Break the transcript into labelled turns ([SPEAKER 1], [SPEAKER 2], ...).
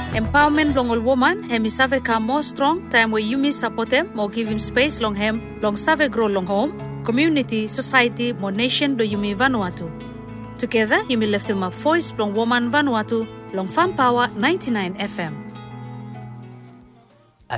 [SPEAKER 1] Empowerment long all woman, hemi save ka more strong, time where you me support them, more give him space long hem, long save grow long home, community, society, more nation do you me Vanuatu. Together, you me lift him up voice long woman Vanuatu, long Farm Power 99 FM.